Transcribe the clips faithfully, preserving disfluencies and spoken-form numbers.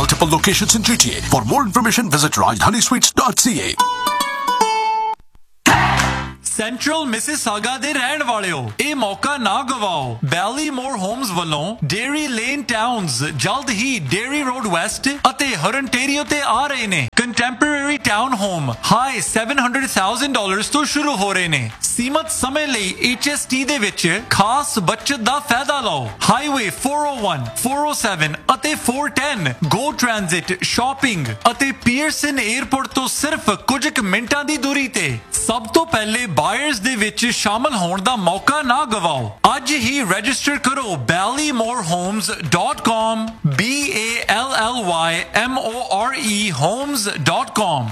multiple locations in G T A. For more information, visit rajdhani suites dot c a. Central Mississauga ਦੇ ਰਹਿਣ ਵਾਲਿਓ, ਇਹ ਮੌਕਾ ਨਾ ਗਵਾਓ। ਬੈਲੀਮੋਰ ਹੋਮਸ ਵੱਲੋਂ ਡੇਅਰੀ ਲੇਨ ਟਾਊਨਸ ਜਲਦ ਹੀ ਡੇਅਰੀ ਰੋਡ ਵੈਸਟ ਅਤੇ ਹਰਨਟੇਰੀਓ ਤੇ ਆ ਰਹੇ ਨੇ। ਕੰਟੈਂਪਰੇਰੀ ਟਾਊਨ ਹੋਮ ਹਾਈ ਸੱਤ ਸੌ ਹਜ਼ਾਰ ਡਾਲਰਸ ਤੋਂ ਸ਼ੁਰੂ ਹੋ ਰਹੇ ਨੇ। ਸੀਮਤ ਸਮੇਂ ਲਈ H S T ਦੇ ਵਿੱਚ ਖਾਸ ਬਚਤ ਦਾ ਫਾਇਦਾ ਲਓ। ਹਾਈਵੇ ਚਾਰ ਸੌ ਇੱਕ, ਚਾਰ ਸੌ ਸੱਤ ਅਤੇ ਚਾਰ ਸੌ ਦਸ ਗੋ ਟ੍ਰਾਂਜ਼ਿਟ, ਸ਼ਾਪਿੰਗ ਅਤੇ ਪੀਅਰਸਨ 에ਅਰਪੋਰਟ ਤੋਂ ਸਿਰਫ ਕੁਝ ਕੁ ਮਿੰਟਾਂ ਦੀ ਦੂਰੀ ਤੇ। ਸਭ ਤੋਂ ਪਹਿਲੇ ਬਾਇਰਸ ਦੇ ਵਿੱਚ ਸ਼ਾਮਲ ਹੋਣ ਦਾ ਮੌਕਾ ਨਾ ਗਵਾਓ। ਅੱਜ ਹੀ ਰਜਿਸਟਰ ਕਰੋ ਬੈਲੀਮੋਰ homes dot com, B A L L Y M O R E homes dot com।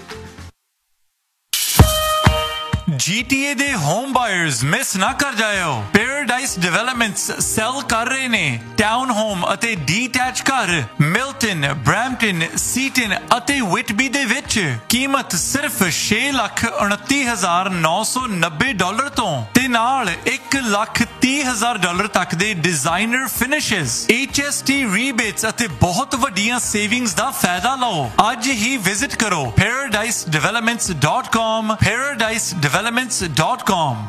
G T A ਦੇ ਹੋਮ ਬਾਇਰਸ ਮਿਸ ਨਾ ਕਰ ਜਾਇਓ। ਪੈਰਾਡਾਈਸ ਡਿਵੈਲਪਮੈਂਟਸ ਸੈਲ ਕਰ ਰਹੇ ਨੇ ਟਾਊਨ ਹੋਮ ਅਤੇ ਡੀਟੈਚ ਘਰ ਮਿਲਟਨ, ਬ੍ਰੈਂਪਟਨ, ਸੀਟਨ ਅਤੇ ਵਿਟਬੀ ਦੇ ਵਿੱਚ। ਕੀਮਤ ਸਿਰਫ ਛੇ ਲੱਖ ਉਨੱਤੀ ਹਜ਼ਾਰ ਨੌ ਸੌ ਨੱਬੇ ਡਾਲਰ ਤੋਂ ਤੇ ਨਾਲ ਇੱਕ ਲੱਖ ਤੀਹ ਹਜ਼ਾਰ ਡਾਲਰ ਤੱਕ ਦੇ ਡਿਜ਼ਾਈਨਰ ਫਿਨਿਸ਼ਸ, H S T ਰੀਬੇਟਸ ਅਤੇ ਬਹੁਤ ਵੱਡੀਆਂ ਸੇਵਿੰਗਸ ਦਾ ਫਾਇਦਾ ਲਓ। ਅੱਜ ਹੀ ਵਿਜ਼ਿਟ ਕਰੋ ਪੈਰਾਡਾਈਸ developments dot com, ਪੈਰਾਡਾਈਸ developments dot com.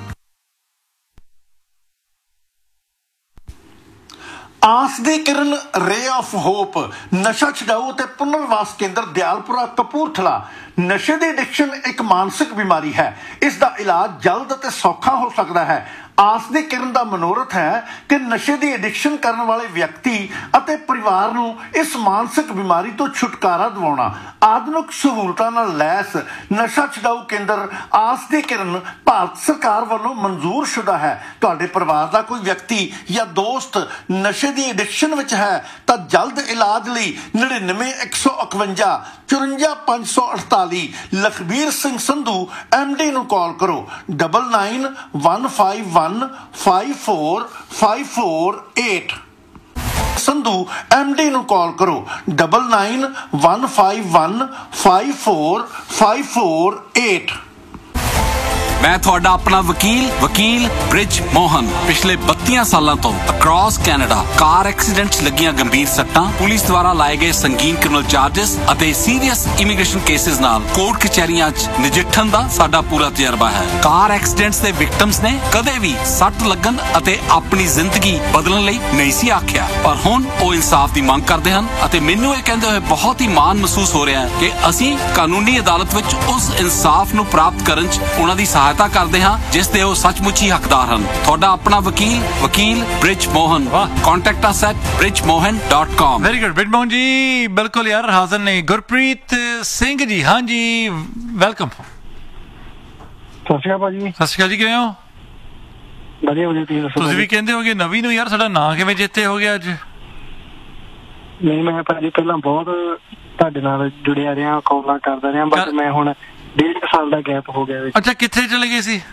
ਆਸ ਦੀ ਕਿਰਨ ਰੇ ਆਫ ਹੋਪ ਨਸ਼ਾ ਛਡਾਊ ਅਤੇ ਪੁਨਰਵਾਸ ਕੇਂਦਰ ਦਿਆਲਪੁਰਾ ਕਪੂਰਥਲਾ। ਨਸ਼ੇ ਦੀ ਐਡਿਕਸ਼ਨ ਇੱਕ ਮਾਨਸਿਕ ਬਿਮਾਰੀ ਹੈ। ਇਸ ਦਾ ਇਲਾਜ ਜਲਦ ਅਤੇ ਸੌਖਾ ਹੋ ਸਕਦਾ ਹੈ। ਆਸ ਦੀ ਕਿਰਨ ਦਾ ਮਨੋਰਥ ਹੈ ਕਿ ਨਸ਼ੇ ਦੀ ਐਡਿਕਸ਼ਨ ਕਰਨ ਵਾਲੇ ਵਿਅਕਤੀ ਅਤੇ ਪਰਿਵਾਰ ਨੂੰ ਇਸ ਮਾਨਸਿਕ ਬਿਮਾਰੀ ਤੋਂ ਛੁਟਕਾਰਾ ਦਿਵਾਉਣਾ। ਆਧੁਨਿਕ ਸਹੂਲਤਾਂ ਨਾਲ ਲੈਸ ਨਸ਼ਾ ਛਡਾਊ ਕੇਂਦਰ ਆਸ ਦੀ ਕਿਰਨ ਭਾਰਤ ਸਰਕਾਰ ਵੱਲੋਂ ਮਨਜ਼ੂਰ ਸ਼ੁਦਾ ਹੈ। ਤੁਹਾਡੇ ਪਰਿਵਾਰ ਦਾ ਕੋਈ ਵਿਅਕਤੀ ਜਾਂ ਦੋਸਤ ਨਸ਼ੇ ਦੀ ਐਡਿਕਸ਼ਨ ਵਿੱਚ ਹੈ ਤਾਂ ਜਲਦ ਇਲਾਜ ਲਈ ਨੜਿਨਵੇਂ ਇੱਕ ਸੌ ਇਕਵੰਜਾ ਚੁਰੰਜਾ ਪੰਜ ਸੌ ਅਠਤਾਲੀ ਲਖਬੀਰ ਸਿੰਘ ਸੰਧੂ ਐਮ ਡੀ ਨੂੰ ਕਾਲ ਕਰੋ। Double nine one five one five four five four eight। Sandhu M D ਨੂੰ ਕਾਲ ਕਰੋ double nine one five one five four five four eight. ਮੈਂ ਤੁਹਾਡਾ ਆਪਣਾ ਵਕੀਲ ਵਕੀਲ ਬ੍ਰਿਜ ਮੋਹਨ। ਪਿਛਲੇ ਬੱਤੀ ਸਾਲਾਂ ਤੋਂ ਅਕ੍ਰੋਸ ਕੈਨੇਡਾ ਕਾਰ ਐਕਸੀਡੈਂਟਸ ਲੱਗੀਆਂ ਗੰਭੀਰ ਸੱਟਾਂ, ਪੁਲਿਸ ਦੁਆਰਾ ਲਾਏ ਗਏ ਸੰਗੀਨ ਕ੍ਰਿਮੀਨਲ ਚਾਰਜਸ ਅਤੇ ਸੀਰੀਅਸ ਇਮੀਗ੍ਰੇਸ਼ਨ ਕੇਸਿਸ ਨਾਲ ਕੋਰਟ ਕਚਹਿਰੀਆਂ 'ਚ ਨਜਿੱਠਣ ਦਾ ਸਾਡਾ ਪੂਰਾ ਤਜਰਬਾ ਹੈ। ਕਾਰ ਐਕਸੀਡੈਂਟਸ ਦੇ ਵਿਕਟਮਸ ਨੇ ਕਦੇ ਵੀ ਸੱਟ ਲੱਗਣ ਅਤੇ ਆਪਣੀ ਜ਼ਿੰਦਗੀ ਬਦਲਣ ਲਈ ਨਹੀਂ ਸੀ ਆਖਿਆ, ਪਰ ਹੁਣ ਉਹ ਇਨਸਾਫ ਦੀ ਮੰਗ ਕਰਦੇ ਹਨ ਅਤੇ ਮੈਨੂੰ ਇਹ ਕਹਿੰਦੇ ਹੋਏ ਬਹੁਤ ਹੀ ਮਾਣ ਮਹਿਸੂਸ ਹੋ ਰਿਹਾ ਹੈ ਕਿ ਅਸੀਂ ਕਾਨੂੰਨੀ ਅਦਾਲਤ ਵਿੱਚ ਉਸ ਇਨਸਾਫ ਨੂੰ ਪ੍ਰਾਪਤ ਕਰਨ 'ਚ ਉਹਨਾਂ ਦੀ ਸਹਾਇਤਾ ਕਰਦੇ ਹਾਂ ਜਿਸ ਦੇ ਉਹ ਸੱਚਮੁੱਚ ਹੀ ਹੱਕਦਾਰ ਹਨ। ਤੁਹਾਡਾ ਆਪਣਾ ਵਕੀਲ ਵਕੀਲ bridge Mohan. Contact us at bridge mohan dot com। Very good bridge Mohan ji, ਬਿਲਕੁਲ ਯਾਰ ਹਾਜ਼ਰ ਨੇ। ਗੁਰਪ੍ਰੀਤ ਸਿੰਘ ਜੀ, ਹਾਂਜੀ ਵੈਲਕਮ। ਸਤਿ ਸ਼੍ਰੀ ਅਕਾਲ ਭਾਜੀ। ਸਤਿ ਸ਼੍ਰੀ ਅਕਾਲ ਜੀ, ਕਿਵੇਂ ਹੋ? ਵਧੀਆ ਵਧੀਆ, ਤੁਸੀਂ ਦੱਸੋ? ਤੁਸੀਂ ਵੀ ਕਹਿੰਦੇ ਹੋਗੇ ਨਵੀਂ ਨੂੰ ਯਾਰ ਸਾਡਾ ਨਾਂ ਕਿਵੇਂ ਚੇਤੇ ਹੋ ਗਿਆ ਅੱਜ? ਨਹੀਂ, ਮੈਂ ਭਾਜੀ ਪਹਿਲਾਂ ਬਹੁਤ ਤੁਹਾਡੇ ਨਾਲ ਜੁੜਿਆ ਰਿਹਾ, ਕਾਲਾਂ ਕਰਦਾ ਰਿਹਾ, ਬਟ ਮੈਂ ਹੁਣ ਡੇਢ ਸਾਲ ਦਾ ਗੈਪ ਹੋ ਗਿਆ। ਅੱਛਾ, ਕਿੱਥੇ ਚਲੇ ਗਏ ਸੀ?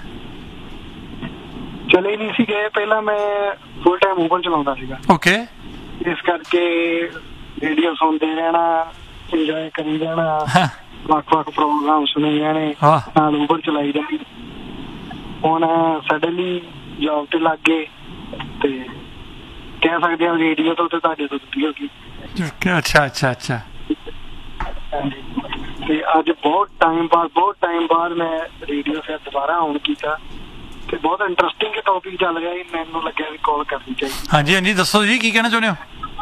ਚਲੇ ਨਹੀਂ ਸੀ ਗਏ, ਪਹਿਲਾਂ ਮੈਂ ਫੁੱਲ ਟਾਈਮ ਊਬਰ ਚਲਾਉਂਦਾ ਸੀਗਾ। ਓਕੇ। ਇਸ ਕਰਕੇ ਰੇਡੀਓ ਸੁਣਦੇ ਰਹਿਣਾ, ਇੰਜੋਏ ਕਰੀ ਜਾਣਾ, ਵੱਖ ਵੱਖ ਪ੍ਰੋਗਰਾਮ ਸੁਣੀ ਜਾਣੇ, ਨਾਲ ਊਬਰ ਚਲਾਈ ਜਾਣੀ। ਹੁਣ ਸਡਨਲੀ ਜੌਬ ਤੇ ਲੱਗ ਗਏ ਤੇ ਕਹਿ ਸਕਦੇ ਹਾਂ ਰੇਡੀਓ ਤੋਂ ਤੇ ਤੁਹਾਡੇ ਤੋਂ ਦੁੱਧ ਹੋ ਗਈ। ਅੱਛਾ ਅੱਛਾ ਅੱਛਾ। ਹਾਂਜੀ, ਤੇ ਅੱਜ ਬਹੁਤ ਟਾਈਮ ਬਾਅਦ ਬਹੁਤ ਟਾਈਮ ਬਾਅਦ ਮੈਂ ਰੇਡੀਓ ਫਿਰ ਦੁਬਾਰਾ ਆਨ ਕੀਤਾ ਤੇ ਬਹੁਤ ਇੰਟਰਸਟਿੰਗ ਟੌਪਿਕ ਚੱਲ ਰਿਹਾ ਸੀ। ਮੈਨੂੰ ਲੱਗਿਆ ਵੀ ਕਾਲ ਕਰਨੀ ਚਾਹੀਦੀ। ਹਾਂਜੀ ਹਾਂਜੀ, ਦੱਸੋ ਜੀ ਕੀ ਕਹਿਣਾ ਚਾਹੁੰਦੇ ਹੋ?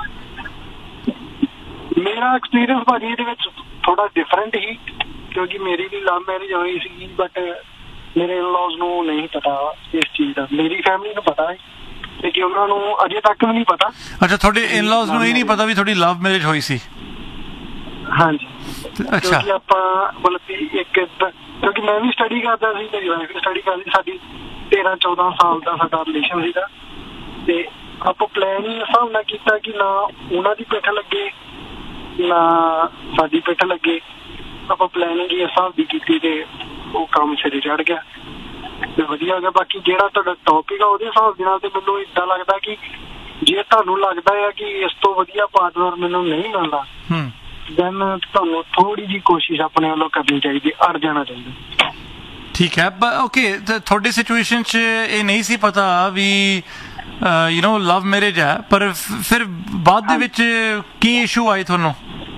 ਮੇਰਾ ਐਕਸਪੀਰੀਅੰਸ ਭਾਜੀ ਇਹਦੇ ਵਿੱਚ ਥੋੜਾ ਡਿਫਰੈਂਟ ਸੀ ਕਿਉਂਕਿ ਮੇਰੀ ਵੀ ਲਵ ਮੈਰਿਜ ਹੋਈ ਸੀ, ਬਟ ਮੇਰੇ ਇਨ-ਲॉज ਨੂੰ ਨਹੀਂ ਪਤਾ ਇਸ ਚੀਜ਼ ਦਾ। ਮੇਰੀ ਫੈਮਿਲੀ ਨੂੰ ਪਤਾ ਹੈ ਲੇਕਿਨ ਉਹਨਾਂ ਨੂੰ ਅਜੇ ਤੱਕ ਵੀ ਨਹੀਂ ਪਤਾ। ਅੱਛਾ, ਤੁਹਾਡੇ ਇਨ-ਲॉज ਨੂੰ ਇਹ ਨਹੀਂ ਪਤਾ ਵੀ ਤੁਹਾਡੀ ਲਵ ਮੈਰਿਜ ਹੋਈ ਸੀ? ਹਾਂਜੀ। ਅੱਛਾ। ਕਿਉਂਕਿ ਆਪਾਂ ਮਤਲਬ ਕਿ ਇੱਕ ਕਿਉਂਕਿ ਮੈਂ ਵੀ ਸਟੱਡੀ ਕਰਦਾ ਸੀ, ਮੇਰੀ ਵਾਈਫ ਵੀ ਸਟੱਡੀ ਕਰਦੀ। ਸਾਡੀ ਤੇਰਾਂ ਚੌਦਾਂ ਸਾਲ ਦਾ ਸਾਡਾ ਰਿਲੇਸ਼ਨ ਸੀਗਾ ਤੇ ਆਪਾਂ ਪਲਾਨ ਹੀ ਇਸ ਹਿਸਾਬ ਨਾਲ ਕੀਤਾ ਕਿ ਨਾ ਉਹਨਾਂ ਦੀ ਪਿੱਠ ਲੱਗੇ ਨਾ ਸਾਡੀ ਪਿੱਠ ਲੱਗੇ। ਆਪਾਂ ਪਲੈਨਿੰਗ ਹੀ ਇਸ ਹਿਸਾਬ ਦੀ ਕੀਤੀ ਤੇ ਉਹ ਕੰਮ ਸਿਰੇ ਚੜ ਗਿਆ ਤੇ ਵਧੀਆ ਹੋ ਗਿਆ। ਬਾਕੀ ਜਿਹੜਾ ਤੁਹਾਡਾ ਟੌਪਿਕ ਆ ਉਹਦੇ ਹਿਸਾਬ ਦੇ ਨਾਲ ਤੇ ਮੈਨੂੰ ਏਦਾਂ ਲੱਗਦਾ ਕਿ ਜੇ ਤੁਹਾਨੂੰ ਲੱਗਦਾ ਹੈ ਕਿ ਇਸ ਤੋਂ ਵਧੀਆ ਪਾਰਟਨਰ ਮੈਨੂੰ ਨਹੀਂ ਮਿਲਦਾ ਦੈਨ ਤੁਹਾਨੂੰ ਥੋੜੀ ਜਿਹੀ ਕੋਸ਼ਿਸ਼ ਆਪਣੇ ਵੱਲੋਂ ਕਰਨੀ ਚਾਹੀਦੀ, ਅੜ ਜਾਣਾ ਚਾਹੀਦਾ। ਠੀਕ ਹੈ। ਓਕੇ, ਤੁਹਾਡੀ ਸਿਚੁਏਸ਼ਨ 'ਚ ਇਹ ਨਹੀਂ ਸੀ ਪਤਾ ਵੀ ਯੂ نو ਲਵ ਮੈਰਿਜ ਹੈ, ਪਰ ਫਿਰ ਬਾਅਦ ਦੇ ਵਿੱਚ ਕੀ ਇਸ਼ੂ ਆਏ ਤੁਹਾਨੂੰ?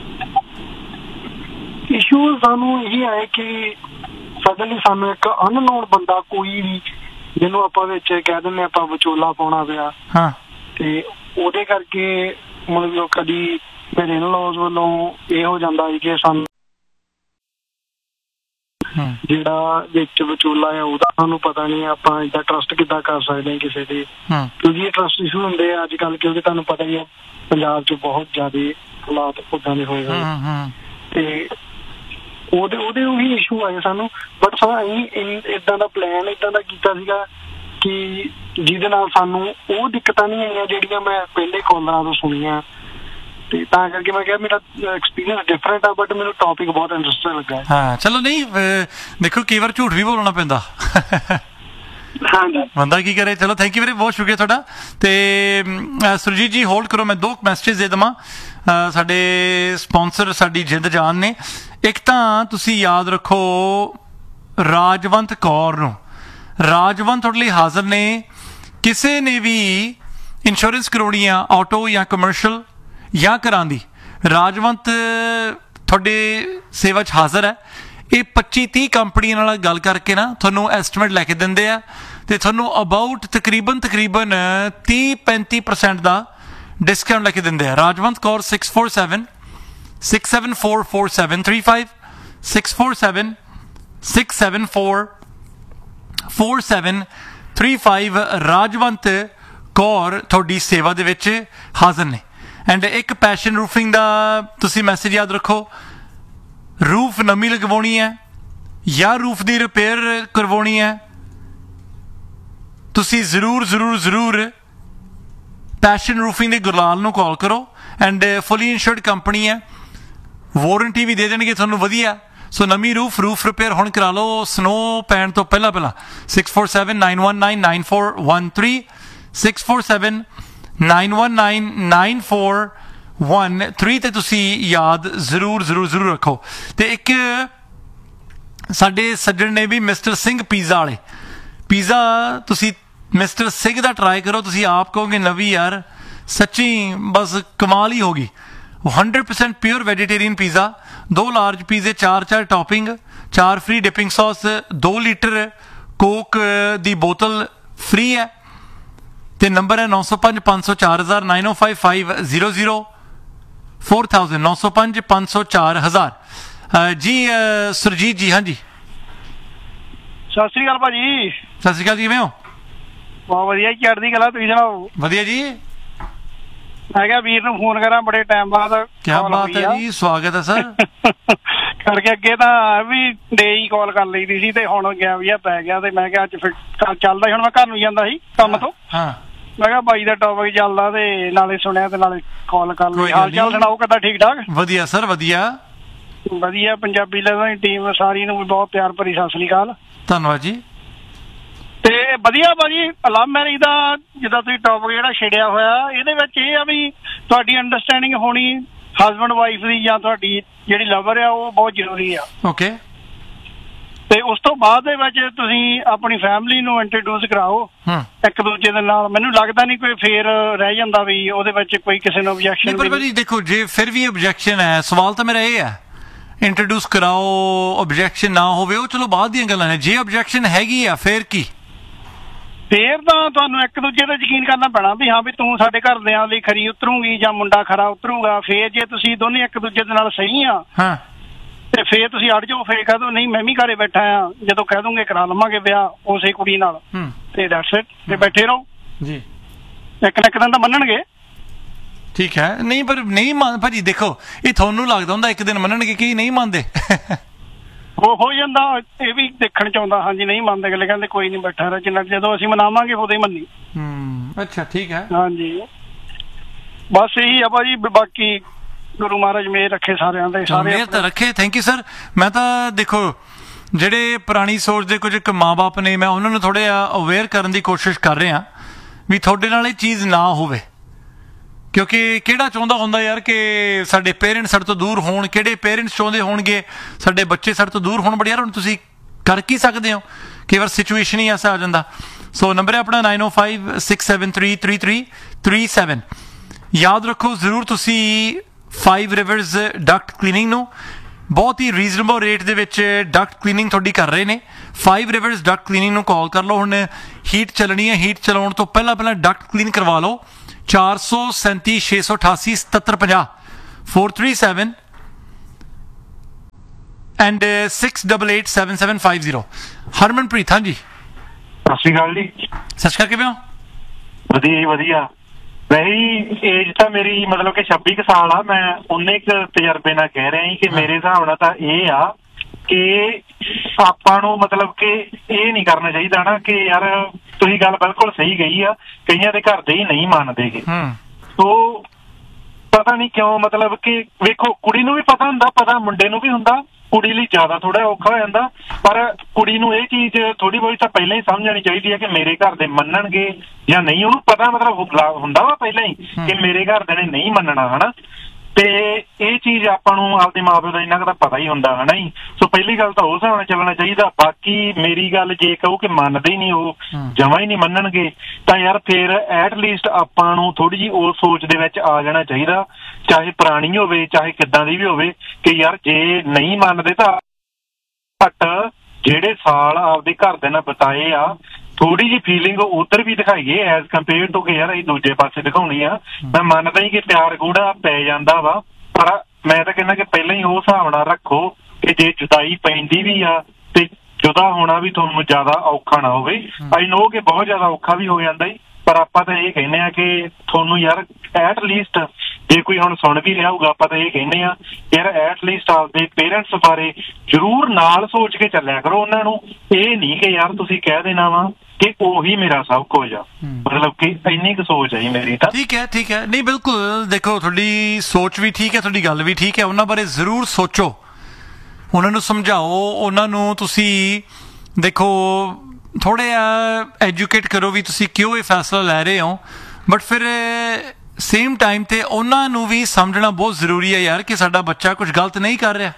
ਇਸ਼ੂ ਸਾਨੂੰ ਇਹ ਹੈ ਕਿ ਸਡਨਲੀ ਸਾਨੂੰ ਇੱਕ ਅਨਨੋਨ ਬੰਦਾ ਕੋਈ ਵੀ, ਜਿਹਨੂੰ ਆਪਾਂ ਵਿੱਚ ਕਹਿ ਦਿੰਦੇ ਆਪਾਂ ਵਿਚੋਲਾ ਪਾਉਣਾ ਪਿਆ। ਹਾਂ, ਤੇ ਉਹਦੇ ਕਰਕੇ ਮਤਲਬ ਕਦੀ ਮੇਰੇ ਇਨ-ਲॉज ਵੱਲੋਂ ਇਹ ਹੋ ਜਾਂਦਾ ਸੀ ਕਿ ਸਾਨੂੰ ਜਿਹੜਾ ਵਿੱਚ ਵਿਚੋਲਾ ਆ ਉਹਦਾ ਸਾਨੂੰ ਪਤਾ ਨਹੀਂ, ਆਪਾਂ ਏਦਾਂ ਟਰਸਟ ਕਿੱਦਾਂ ਕਰ ਸਕਦੇ ਹਾਂ ਕਿਸੇ ਦੇ, ਕਿਉਂਕਿ ਇਹ ਟਰਸਟ ਇਸ਼ੂ ਹੁੰਦੇ ਆ ਅੱਜ ਕੱਲ੍ਹ, ਕਿਉਂਕਿ ਤੁਹਾਨੂੰ ਪਤਾ ਹੀ ਆ ਪੰਜਾਬ 'ਚ ਬਹੁਤ ਜ਼ਿਆਦਾ ਹਾਲਾਤ ਉੱਦਾਂ ਦੇ ਹੋਏ ਹੋਏ, ਤੇ ਉਹਦੇ ਉਹਦੇ ਉਹੀ ਇਸ਼ੂ ਆਏ ਸਾਨੂੰ। ਬਟ ਅਸੀਂ ਏਦਾਂ ਦਾ ਪਲਾਨ ਏਦਾਂ ਦਾ ਕੀਤਾ ਸੀਗਾ ਕਿ ਜਿਹਦੇ ਨਾਲ ਸਾਨੂੰ ਉਹ ਦਿੱਕਤਾਂ ਨਹੀਂ ਆਈਆਂ ਜਿਹੜੀਆਂ ਮੈਂ ਪਹਿਲੇ ਕਾਲਰਾਂ ਤੋਂ ਸੁਣੀਆਂ, ਤੇ ਤਾਂ ਕਰਕੇ ਮੈਂ ਕਿਹਾ ਮੇਰਾ ਐਕਸਪੀਰੀਅੰਸ ਡਿਫਰੈਂਟ ਆ, ਬਟ ਮੈਨੂੰ ਟੌਪਿਕ ਬਹੁਤ ਇੰਟਰਸਟਿੰਗ ਲੱਗਾ। ਹਾਂ ਚਲੋ, ਨਹੀਂ ਦੇਖੋ ਕਈ ਵਾਰ ਝੂਠ ਵੀ ਬੋਲਣਾ ਪੈਂਦਾ, ਬੰਦਾ ਕੀ ਕਰੇ। ਚਲੋ ਥੈਂਕ ਯੂ ਵੀਰੇ, ਬਹੁਤ ਸ਼ੁਕਰੀਆ ਤੁਹਾਡਾ। ਤੇ ਸੁਰਜੀਤ ਜੀ ਹੋਲਡ ਕਰੋ, ਮੈਂ ਦੋ ਮੈਸੇਜ ਦੇ ਦੇਵਾਂ। ਸਾਡੇ ਸਪਾਂਸਰ ਸਾਡੀ ਜਿੰਦ ਜਾਨ ਨੇ। ਇੱਕ ਤਾਂ ਤੁਸੀਂ ਯਾਦ ਰੱਖੋ ਰਾਜਵੰਤ ਕੌਰ ਨੂੰ, ਰਾਜਵੰਤ ਤੁਹਾਡੇ ਲਈ ਹਾਜ਼ਰ ਨੇ। ਕਿਸੇ ਨੇ ਵੀ ਇੰਸ਼ੋਰੈਂਸ ਕਰਾਉਣੀ ਆ ਆਟੋ ਜਾਂ ਕਮਰਸ਼ੀਅਲ ਜਾਂ ਘਰਾਂ ਦੀ, ਰਾਜਵੰਤ ਤੁਹਾਡੇ ਸੇਵਾ 'ਚ ਹਾਜ਼ਰ ਹੈ। ਇਹ ਪੱਚੀ ਤੀਹ ਕੰਪਨੀਆਂ ਨਾਲ ਗੱਲ ਕਰਕੇ ਨਾ ਤੁਹਾਨੂੰ ਐਸਟੀਮੇਟ ਲੈ ਕੇ ਦਿੰਦੇ ਆ, ਤੇ ਤੁਹਾਨੂੰ ਅਬਾਊਟ ਤਕਰੀਬਨ ਤਕਰੀਬਨ ਤੀਹ ਪੈਂਤੀ ਪਰਸੈਂਟ ਦਾ ਡਿਸਕਾਊਂਟ ਲੈ ਕੇ ਦਿੰਦੇ ਆ। Rajwant Kaur six four seven six seven four four seven three five six four seven six seven four four seven three five. Rajwant Kaur ਤੁਹਾਡੀ ਸੇਵਾ ਦੇ ਵਿੱਚ ਹਾਜ਼ਰ ਨੇ। ਐਂਡ ਇੱਕ ਪੈਸ਼ਨ ਰੂਫਿੰਗ ਦਾ ਤੁਸੀਂ ਮੈਸੇਜ ਯਾਦ ਰੱਖੋ, ਰੂਫ ਨਵੀਂ ਲਗਵਾਉਣੀ ਹੈ ਜਾਂ ਰੂਫ ਦੀ ਰਿਪੇਅਰ ਕਰਵਾਉਣੀ ਹੈ, ਤੁਸੀਂ ਜ਼ਰੂਰ ਜ਼ਰੂਰ ਜ਼ਰੂਰ ਪੈਸ਼ਨ ਰੂਫਿੰਗ ਦੇ ਗੁਰਲਾਲ ਨੂੰ ਕਾਲ ਕਰੋ। ਐਂਡ ਫੁੱਲੀ ਇੰਸ਼ੋਰਡ ਕੰਪਨੀ ਹੈ, ਵਾਰੰਟੀ ਵੀ ਦੇ ਦੇਣਗੇ ਤੁਹਾਨੂੰ ਵਧੀਆ। ਸੋ ਨਵੀਂ ਰੂਫ ਰੂਫ ਰਿਪੇਅਰ ਹੁਣ ਕਰਾ ਲਓ ਸਨੋ ਪੈਣ ਤੋਂ ਪਹਿਲਾਂ ਪਹਿਲਾਂ। Six four seven nine one nine nine four one three six four seven nine one nine nine four one three ਤੇ ਤੁਸੀਂ ਯਾਦ ਜ਼ਰੂਰ ਜ਼ਰੂਰ ਜ਼ਰੂਰ ਰੱਖੋ। ਤੇ ਇੱਕ ਸਾਡੇ ਸੱਜਣ ਨੇ ਵੀ ਮਿਸਟਰ ਸਿੰਘ ਪੀਜ਼ਾ ਵਾਲੇ, ਪੀਜ਼ਾ ਤੁਸੀਂ ਮਿਸਟਰ ਸਿੰਘ ਦਾ ਟਰਾਈ ਕਰੋ, ਤੁਸੀਂ ਆਪ ਕਹੋਗੇ ਨਵੀਂ ਯਾਰ ਸੱਚੀ ਬਸ ਕਮਾਲ ਹੀ ਹੋਗੀ। Hundred percent pure vegetarian pizza, दो लार्ज पिज़्ज़े, चार चार टॉपिंग, चार फ्री डिपिंग सॉस, दो लीटर कोक दी बोतल फ्री है। तो नंबर है नौ सौ पाँच पाँच सौ चार हज़ार नाइन ओ five five zero zero four thousand नौ सौ पाँच पाँच सौ चार हज़ार जी। सुरजीत जी, हाँ जी सत श्री अकाल भाजी। सत श्री अकाल जी, किवें हो? बहुत वधिया, चढ़दी कला, तुसीं सुणाओ? वधिया जी। मैं क्या वीर नूं फोन करा बड़े टाइम बाद। क्या बात है जी, स्वागत है सर। करके अगे तो भी डे ही कॉल कर लईदी सी, ते हुण गया भी पै गया, ते मैं क्या अज फिर चलदा हुण मैं घर नूं जांदा सी काम तो। हां, मैं क्या बाई दा टॉपिक चलदा ते नाले सुनिया ते नाले कॉल कर लई। हाल चाल सुणाओ, किद्दां? ठीक ठाक? वधिया सर, वधिया वधिया। पंजाबी लैव दी टीम सारी नूं बहुत प्यार भरी सत श्री अकाल। धन्नवाद जी। ਤੇ ਵਧੀਆ ਭਾਜੀ, ਲਵ ਮੈਰਿਜ ਦਾ ਜਿੱਦਾਂ ਤੁਸੀਂ ਟੌਪਿਕ ਜਿਹੜਾ ਛੇੜਿਆ ਹੋਇਆ, ਇਹਦੇ ਵਿੱਚ ਇਹ ਆ ਵੀ ਤੁਹਾਡੀ ਅੰਡਰਸਟੈਂਡਿੰਗ ਹੋਣੀ ਹਸਬੈਂਡ ਵਾਈਫ ਦੀ, ਜਾਂ ਤੁਹਾਡੀ ਜਿਹੜੀ ਲਵਰ ਆ ਉਹ ਬਹੁਤ ਜ਼ਰੂਰੀ ਆ। ਓਕੇ। ਤੇ ਉਸ ਤੋਂ ਬਾਅਦ ਦੇ ਵਿੱਚ ਤੁਸੀਂ ਆਪਣੀ ਫੈਮਿਲੀ ਨੂੰ ਇੰਟਰੋਡਿਊਸ ਕਰਾਓ ਇੱਕ ਦੂਜੇ ਦੇ ਨਾਲ। ਮੈਨੂੰ ਲੱਗਦਾ ਨਹੀਂ ਕੋਈ ਫੇਰ ਰਹਿ ਜਾਂਦਾ ਵੀ ਉਹਦੇ ਵਿੱਚ ਕੋਈ ਕਿਸੇ ਨੂੰ ਓਬਜੈਕਸ਼ਨ। ਪਰ ਭਾਜੀ ਦੇਖੋ, ਜੇ ਫਿਰ ਵੀ ਓਬਜੈਕਸ਼ਨ ਹੈ, ਸਵਾਲ ਤਾਂ ਮੇਰਾ ਇਹ ਹੈ ਇੰਟਰੋਡਿਊਸ ਕਰਾਓ, ਓਬਜੈਕਸ਼ਨ ਨਾ ਹੋਵੇ ਉਹ ਚਲੋ ਬਾਅਦ ਦੀਆਂ ਗੱਲਾਂ ਨੇ। ਜੇ ਓਬਜੈਕਸ਼ਨ ਹੈਗੀ ਆ ਫਿਰ ਕੀ? ਫੇਰ ਤਾਂ ਤੁਹਾਨੂੰ ਇੱਕ ਦੂਜੇ ਤੇ ਯਕੀਨ ਕਰਨਾ ਪੈਣਾ ਵੀ ਹਾਂ ਵੀ ਤੂੰ ਸਾਡੇ ਘਰਦਿਆਂ ਲਈ ਖਰੀ ਉਤਰੂਗੀ ਜਾਂ ਮੁੰਡਾ ਖਰਾ ਉਤਰੂਗਾ। ਫੇਰ ਜੇ ਤੁਸੀਂ ਦੋਨੇ ਇੱਕ ਦੂਜੇ ਦੇ ਨਾਲ ਸਹੀ ਆ ਤੇ ਫੇਰ ਤੁਸੀਂ ਅੜ ਜਾਓ, ਫੇਰ ਕਹਿ ਦੋ ਨਹੀਂ ਮੈਂ ਵੀ ਘਰੇ ਬੈਠਾ ਆ, ਜਦੋਂ ਕਹਿ ਦੋਗੇ ਕਰਾ ਲਵਾਂਗੇ ਵਿਆਹ ਉਸੇ ਕੁੜੀ ਨਾਲ, ਤੇ ਦੈਟਸ ਇਟ, ਤੇ ਬੈਠੇ ਰਹੋ ਜੀ। ਇੱਕ ਨਾ ਇੱਕ ਦਿਨ ਤਾਂ ਮੰਨਣਗੇ। ਠੀਕ ਹੈ। ਨਹੀਂ ਪਰ ਨਹੀਂ ਮੰਨ ਭਾਜੀ, ਦੇਖੋ ਇਹ ਤੁਹਾਨੂੰ ਲੱਗਦਾ ਹੁੰਦਾ ਇੱਕ ਦਿਨ ਮੰਨਣਗੇ, ਕਈ ਨਹੀਂ ਮੰਨਦੇ। ਉਹ ਹੋ ਜਾਂਦਾ, ਇਹ ਵੀ ਦੇਖਣ ਚ ਆਉਂਦਾ। ਹਾਂਜੀ, ਨਹੀਂ ਮੰਨਦੇ, ਅਗਲੇ ਕਹਿੰਦੇ ਕੋਈ ਨਹੀਂ ਬੈਠਾ ਰਹਿ, ਜਿੰਨਾ ਜਦੋਂ ਅਸੀਂ ਮਨਾਵਾਂਗੇ ਉਦੋਂ ਹੀ ਮੰਨੀ। ਹੂੰ, ਅੱਛਾ ਠੀਕ ਹੈ। ਹਾਂਜੀ, ਬਸ ਇਹੀ ਆ ਭਾਜੀ। ਬਾਕੀ ਗੁਰੂ ਮਹਾਰਾਜ ਮੇਹਰ ਰੱਖੇ ਸਾਰਿਆਂ ਦੇ, ਸਾਰੇ ਮੇਹਰ ਤਾਂ ਰੱਖੇ। Thank you sir. ਮੈਂ ਤਾਂ ਦੇਖੋ ਜਿਹੜੇ ਪੁਰਾਣੀ ਸੋਚ ਦੇ ਕੁਝ ਮਾਂ-ਬਾਪ ਨੇ, ਮੈਂ ਉਹਨਾਂ ਨੂੰ ਥੋੜ੍ਹਾ ਜਿਹਾ ਅਵੇਅਰ ਕਰਨ ਦੀ ਕੋਸ਼ਿਸ਼ ਕਰ ਰਿਹਾ ਵੀ ਤੁਹਾਡੇ ਨਾਲ ਇਹ ਚੀਜ਼ ਨਾ ਹੋਵੇ, ਕਿਉਂਕਿ ਕਿਹੜਾ ਚਾਹੁੰਦਾ ਹੁੰਦਾ ਯਾਰ ਕਿ ਸਾਡੇ ਪੇਰੈਂਟਸ ਸਾਡੇ ਤੋਂ ਦੂਰ ਹੋਣ? ਕਿਹੜੇ ਪੇਰੈਂਟਸ ਚਾਹੁੰਦੇ ਹੋਣਗੇ ਸਾਡੇ ਬੱਚੇ ਸਾਡੇ ਤੋਂ ਦੂਰ ਹੋਣ? ਬਟ ਯਾਰ ਹੁਣ ਤੁਸੀਂ ਕਰ ਕੀ ਸਕਦੇ ਹੋ, ਕਈ ਵਾਰ ਸਿਚੁਏਸ਼ਨ ਹੀ ਐਸਾ ਆ ਜਾਂਦਾ। ਸੋ ਨੰਬਰ ਹੈ ਆਪਣਾ ਨਾਈਨ ਓ five six seven three three three three seven. ਯਾਦ ਰੱਖੋ ਜ਼ਰੂਰ ਤੁਸੀਂ ਫਾਈਵ ਰਿਵਰਸ ਡਕਟ ਕਲੀਨਿੰਗ ਨੂੰ ਬਹੁਤ ਹੀ ਰੀਜ਼ਨੇਬਲ ਰੇਟ ਦੇ ਵਿੱਚ ਡਕਟ ਕਲੀਨਿੰਗ ਤੁਹਾਡੀ ਕਰ ਰਹੇ ਨੇ। ਫਾਈਵ ਰਿਵਰਸ ਡਕਟ ਕਲੀਨਿੰਗ ਨੂੰ ਕਾਲ ਕਰ ਲਓ। ਹੁਣ ਹੀਟ ਚੱਲਣੀ ਹੈ, ਹੀਟ ਚਲਾਉਣ ਤੋਂ ਪਹਿਲਾਂ ਪਹਿਲਾਂ ਡਕਟ ਕਲੀਨ ਕਰਵਾ ਲਓ। ਚਾਰ ਸੌ ਸੈਂਤੀ ਛੇ ਸੌ ਅਠਾਸੀ ਸਤੱਤਰ ਪੰਜਾਹ four three seven and six double eight seven seven five zero. Harmanpreet, ਹਾਂਜੀ ਸਤਿ ਸ਼੍ਰੀ ਅਕਾਲ ਜੀ। ਸਤਿ ਸ਼੍ਰੀ ਅਕਾਲ, ਕਿਵੇਂ ਹੋ? ਵਧੀਆ ਜੀ ਵਧੀਆ। ਵੈਸੇ ਏਜ ਤਾਂ ਮੇਰੀ ਮਤਲਬ ਕਿ ਛੱਬੀ ਕੁ ਸਾਲ ਆ। ਮੈਂ ਉਨੇ ਕੁ ਤਜਰਬੇ ਨਾਲ ਕਹਿ ਰਿਹਾ ਜੀ ਕਿ ਮੇਰੇ ਹਿਸਾਬ ਨਾਲ ਤਾਂ ਇਹ ਆ ਕਿ ਆਪਾਂ ਨੂੰ ਮਤਲਬ ਕਿ ਇਹ ਨਹੀਂ ਕਰਨਾ ਚਾਹੀਦਾ ਨਾ ਕਿ ਯਾਰ ਤੁਸੀਂ ਗੱਲ ਬਿਲਕੁਲ ਸਹੀ ਕਹੀ ਆ, ਕਈਆਂ ਦੇ ਘਰ ਦੇ ਹੀ ਨਹੀਂ ਮੰਨਦੇ ਗੇ। ਸੋ ਪਤਾ ਨਹੀਂ ਕਿਉਂ, ਮਤਲਬ ਕਿ ਵੇਖੋ ਕੁੜੀ ਨੂੰ ਵੀ ਪਤਾ ਹੁੰਦਾ, ਪਤਾ ਮੁੰਡੇ ਨੂੰ ਵੀ ਹੁੰਦਾ। ਕੁੜੀ ਲਈ ਜ਼ਿਆਦਾ ਥੋੜਾ ਔਖਾ ਹੋ ਜਾਂਦਾ, ਪਰ ਕੁੜੀ ਨੂੰ ਇਹ ਚੀਜ਼ ਥੋੜੀ ਬਹੁਤ ਤਾਂ ਪਹਿਲਾਂ ਹੀ ਸਮਝ ਆਉਣੀ ਚਾਹੀਦੀ ਹੈ ਕਿ ਮੇਰੇ ਘਰ ਦੇ ਮੰਨਣਗੇ ਜਾਂ ਨਹੀਂ। ਉਹਨੂੰ ਪਤਾ ਮਤਲਬ ਹੁੰਦਾ ਵਾ ਪਹਿਲਾਂ ਹੀ ਕਿ ਮੇਰੇ ਘਰ ਦੇ ਨੇ ਨਹੀਂ ਮੰਨਣਾ, ਹਨਾ। ਤੇ ਇਹ ਚੀਜ਼ ਆਪਾਂ ਨੂੰ ਆਪਦੇ ਮਾਂ ਪਿਓ ਦਾ ਇੰਨਾ ਕੁ ਤਾਂ ਪਤਾ ਹੀ ਹੁੰਦਾ, ਹਨਾ ਜੀ। ਸੋ ਪਹਿਲੀ ਗੱਲ ਤਾਂ ਉਸ ਹਿਸਾਬ ਨਾਲ ਚੱਲਣਾ ਚਾਹੀਦਾ। ਬਾਕੀ ਮੇਰੀ ਗੱਲ ਜੇ ਕਹੋ ਕਿ ਮੰਨਦੇ ਹੀ ਨਹੀਂ, ਉਹ ਜਮਾਂ ਹੀ ਨਹੀਂ ਮੰਨਣਗੇ, ਤਾਂ ਯਾਰ ਫਿਰ ਐਟਲੀਸਟ ਆਪਾਂ ਨੂੰ ਥੋੜੀ ਜਿਹੀ ਉਸ ਸੋਚ ਦੇ ਵਿੱਚ ਆ ਜਾਣਾ ਚਾਹੀਦਾ, ਚਾਹੇ ਪੁਰਾਣੀ ਹੋਵੇ ਚਾਹੇ ਕਿੱਦਾਂ ਦੀ ਵੀ ਹੋਵੇ, ਕਿ ਯਾਰ ਜੇ ਨਹੀਂ ਮੰਨਦੇ ਤਾਂ ਘੱਟ ਜਿਹੜੇ ਸਾਲ ਆਪਦੇ ਘਰ ਦੇ ਨਾਲ ਬਿਤਾਏ ਆ ਥੋੜੀ ਜਿਹੀ ਫੀਲਿੰਗ ਉੱਧਰ ਵੀ ਦਿਖਾਈਏ ਐਜ਼ ਕੰਪੇਅਰ ਟੂ ਕਿ ਯਾਰ ਅਸੀਂ ਦੂਜੇ ਪਾਸੇ ਦਿਖਾਉਣੀ ਆ। ਮੈਂ ਮੰਨਦਾ ਹੀ ਕਿ ਪਿਆਰ ਗੂੜਾ ਪੈ ਜਾਂਦਾ ਵਾ, ਪਰ ਮੈਂ ਤਾਂ ਕਹਿੰਦਾ ਕਿ ਪਹਿਲਾਂ ਹੀ ਉਹ ਹਿਸਾਬ ਨਾਲ ਰੱਖੋ ਕਿ ਜੇ ਜੁਦਾਈ ਪੈਂਦੀ ਵੀ ਆ ਤੇ ਜੁਦਾ ਹੋਣਾ ਵੀ ਤੁਹਾਨੂੰ ਜ਼ਿਆਦਾ ਔਖਾ ਨਾ ਹੋਵੇ। ਆਈ ਨੋ ਕਿ ਬਹੁਤ ਜ਼ਿਆਦਾ ਔਖਾ ਵੀ ਹੋ ਜਾਂਦਾ ਜੀ, ਪਰ ਆਪਾਂ ਤਾਂ ਇਹ ਕਹਿੰਦੇ ਆ ਕਿ ਤੁਹਾਨੂੰ ਯਾਰ ਐਟ ਲੀਸਟ ਜੇ ਕੋਈ ਹੁਣ ਸੁਣ ਵੀ ਰਿਹਾ ਹੋਊਗਾ, ਆਪਾਂ ਤਾਂ ਇਹ ਕਹਿੰਦੇ ਆ ਯਾਰ ਐਟਲੀਸਟ ਆਪਦੇ ਪੇਰੈਂਟਸ ਬਾਰੇ ਜ਼ਰੂਰ ਨਾਲ ਸੋਚ ਕੇ ਚੱਲਿਆ ਕਰੋ। ਉਹਨਾਂ ਨੂੰ ਇਹ ਨਹੀਂ ਕਿ ਯਾਰ ਤੁਸੀਂ ਕਹਿ ਦੇਣਾ ਵਾ ਕਿ ਉਹੀ ਮੇਰਾ ਸਭ ਕੁਝ ਆ, ਮਤਲਬ ਕਿ ਇੰਨੀ ਕੁ ਸੋਚ ਹੈ ਜੀ ਮੇਰੀ ਤਾਂ। ਠੀਕ ਹੈ ਠੀਕ ਹੈ, ਨਹੀਂ ਬਿਲਕੁਲ ਦੇਖੋ ਤੁਹਾਡੀ ਸੋਚ ਵੀ ਠੀਕ ਹੈ, ਤੁਹਾਡੀ ਗੱਲ ਵੀ ਠੀਕ ਹੈ। ਉਹਨਾਂ ਬਾਰੇ ਜ਼ਰੂਰ ਸੋਚੋ, ਉਹਨਾਂ ਨੂੰ ਸਮਝਾਓ, ਉਹਨਾਂ ਨੂੰ ਤੁਸੀਂ ਦੇਖੋ ਥੋੜ੍ਹਾ ਜਿਹਾ ਐਜੂਕੇਟ ਕਰੋ ਵੀ ਤੁਸੀਂ ਕਿਉਂ ਇਹ ਫੈਸਲਾ ਲੈ ਰਹੇ ਹੋ। ਬਟ ਫਿਰ ਸੇਮ ਟਾਈਮ ਤੇ ਉਹਨਾਂ ਨੂੰ ਵੀ ਸਮਝਣਾ ਬਹੁਤ ਜ਼ਰੂਰੀ ਹੈ ਯਾਰ ਕਿ ਸਾਡਾ ਬੱਚਾ ਕੁਝ ਗਲਤ ਨਹੀਂ ਕਰ ਰਿਹਾ।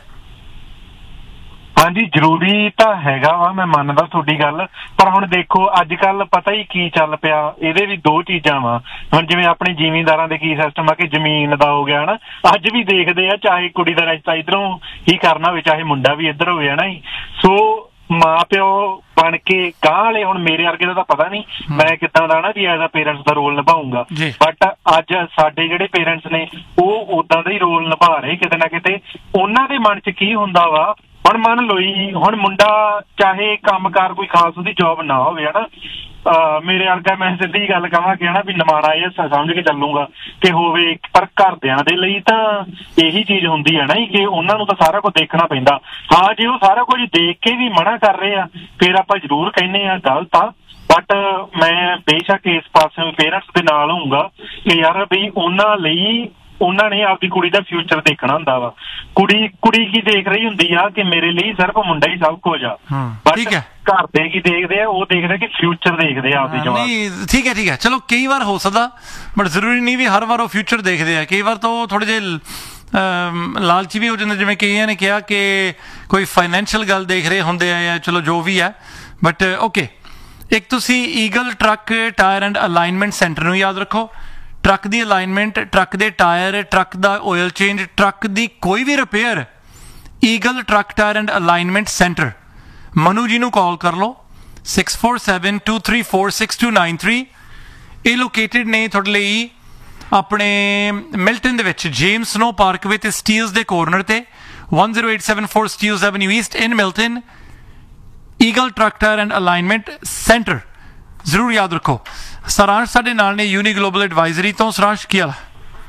ਹਾਂਜੀ ਜ਼ਰੂਰੀ ਤਾਂ ਹੈਗਾ ਵਾ, ਮੈਂ ਮੰਨਦਾ ਤੁਹਾਡੀ ਗੱਲ, ਪਰ ਹੁਣ ਦੇਖੋ ਅੱਜ ਕੱਲ ਪਤਾ ਹੀ ਕੀ ਚੱਲ ਪਿਆ, ਇਹਦੇ ਵੀ ਦੋ ਚੀਜ਼ਾਂ ਵਾ। ਹੁਣ ਜਿਵੇਂ ਆਪਣੇ ਜ਼ਿਮੀਂਦਾਰਾਂ ਦੇ ਕੀ ਸਿਸਟਮ ਆ ਕਿ ਜ਼ਮੀਨ ਦਾ ਹੋ ਗਿਆ ਨਾ, ਅੱਜ ਵੀ ਦੇਖਦੇ ਆ ਚਾਹੇ ਕੁੜੀ ਦਾ ਰਿਸ਼ਤਾ ਇੱਧਰੋਂ ਹੀ ਕਰਨਾ ਹੋਵੇ ਚਾਹੇ ਮੁੰਡਾ ਵੀ ਇੱਧਰ ਹੋਵੇ, ਨਾ ਜੀ। ਸੋ ਮਾਂ ਪਿਓ ਬਣ ਕੇ ਗਾਂਹ ਵਾਲੇ, ਹੁਣ ਮੇਰੇ ਵਰਗੇ ਦਾ ਤਾਂ ਪਤਾ ਨਹੀਂ ਮੈਂ ਕਿੱਦਾਂ ਦਾ ਨਾ ਵੀ as a parents the role ਨਿਭਾਊਂਗਾ, but ਅੱਜ ਸਾਡੇ ਜਿਹੜੇ ਪੇਰੈਂਟਸ ਨੇ ਉਹ ਉਦਾਂ ਦਾ ਹੀ ਰੋਲ ਨਿਭਾ ਰਹੇ ਕਿਤੇ ਨਾ ਕਿਤੇ। ਉਹਨਾਂ ਦੇ ਮਨ 'ਚ ਕੀ ਹੁੰਦਾ ਵਾ, ਹੁਣ ਮੰਨ ਲਓ ਜੀ ਹੁਣ ਮੁੰਡਾ ਚਾਹੇ ਕੰਮਕਾਰ ਕੋਈ ਖਾਸ ਉਹਦੀ ਜੋਬ ਨਾ ਹੋਵੇ, ਹਨਾ, ਮੇਰੇ ਵਰਗਾ ਮੈਂ ਸਿੱਧੀ ਗੱਲ ਕਹਾਂ ਕਿ ਹਨਾ ਵੀ ਨਿਮਾਣਾ ਇਹ ਸਮਝ ਕੇ ਚੱਲੂਗਾ ਕਿ ਹੋਵੇ, ਪਰ ਘਰਦਿਆਂ ਦੇ ਲਈ ਤਾਂ ਇਹੀ ਚੀਜ਼ ਹੁੰਦੀ ਹੈ ਨਾ ਕਿ ਉਹਨਾਂ ਨੂੰ ਤਾਂ ਸਾਰਾ ਕੁਝ ਦੇਖਣਾ ਪੈਂਦਾ। ਹਾਂ ਜੇ ਉਹ ਸਾਰਾ ਕੁਝ ਦੇਖ ਕੇ ਵੀ ਮਨਾ ਕਰ ਰਹੇ ਆ ਫਿਰ ਆਪਾਂ ਜ਼ਰੂਰ ਕਹਿੰਦੇ ਆ ਗਲਤ ਆ, ਬਟ ਮੈਂ ਬੇਸ਼ੱਕ ਇਸ ਪਾਸੇ ਪੇਰੈਂਟਸ ਦੇ ਨਾਲ ਹੋਊਂਗਾ ਕਿ ਯਾਰ ਵੀ ਉਹਨਾਂ ਲਈ ਉਹਨਾਂ ਨੇ ਆਪਦੀ ਕੁੜੀ ਦਾ ਫਿਊਚਰ ਦੇਖਣਾ ਹੁੰਦਾ ਵਾ। ਕੁੜੀ ਕੁੜੀ ਕੀ ਦੇਖ ਰਹੀ ਹੁੰਦੀ ਆ ਕਿ ਮੇਰੇ ਲਈ ਸਿਰਫ ਮੁੰਡਾ ਹੀ ਸਭ ਕੁਝ ਆ, ਬਟ ਘਰ ਦੇ ਕੀ ਦੇਖਦੇ ਆ, ਉਹ ਦੇਖਦੇ ਕਿ ਫਿਊਚਰ ਦੇਖਦੇ ਆ ਆਪਦੀ ਜਵਾਨ। ਨਹੀਂ ਠੀਕ ਹੈ ਠੀਕ ਹੈ, ਚਲੋ ਕਈ ਵਾਰ ਹੋ ਸਕਦਾ ਬਟ ਜ਼ਰੂਰੀ ਨਹੀਂ ਵੀ ਹਰ ਵਾਰ ਉਹ ਫਿਊਚਰ ਦੇਖਦੇ ਆ। ਕਈ ਵਾਰ ਤਾਂ ਉਹ ਥੋੜੇ ਜਿਹੇ ਲਾਲਚੀ ਵੀ ਹੋ ਜਾਂਦੇ, ਜਿਵੇਂ ਕਈਆਂ ਨੇ ਕਿਹਾ ਕਿ ਕੋਈ ਫਾਈਨੈਂਸ਼ੀਅਲ ਗੱਲ ਦੇਖ ਰਹੇ ਹੁੰਦੇ ਆ ਜਾਂ ਚਲੋ ਜੋ ਵੀ ਹੈ। ਬਟ ਓਕੇ, ਇੱਕ ਤੁਸੀਂ eagle truck tyre and alignment centre ਨੂੰ ਯਾਦ ਰੱਖੋ। ਟਰੱਕ ਦੀ ਅਲਾਈਨਮੈਂਟ, ਟਰੱਕ ਦੇ ਟਾਇਰ, ਟਰੱਕ ਦਾ ਆਇਲ ਚੇਂਜ, ਟਰੱਕ ਦੀ ਕੋਈ ਵੀ repair, eagle truck tyre and alignment centre. Manu ਜੀ ਨੂੰ ਕਾਲ ਕਰ ਲਓ six four seven two three four six to nine three. ਇਹ ਲੋਕੇਟਡ ਨੇ ਤੁਹਾਡੇ ਲਈ ਆਪਣੇ ਮਿਲਟਨ ਦੇ ਵਿੱਚ, ਜੇਮਸ ਸਨੋ ਪਾਰਕਵੇ ਤੇ ਸਟੀਲਸ ਦੇ ਕੋਰਨਰ ਤੇ, one zero eight seven four Steeles avenue East in Milton. Eagle truck tyre and alignment centre ਜ਼ਰੂਰ ਯਾਦ ਰੱਖੋ। ਸਰਾਂਸ਼ ਸਾਡੇ ਨਾਲ ਨੇ ਯੂਨੀ ਗਲੋਬਲ ਐਡਵਾਈਜ਼ਰੀ ਤੋਂ। ਸਰਾਂਸ਼ ਕੀ ਹਾਲ?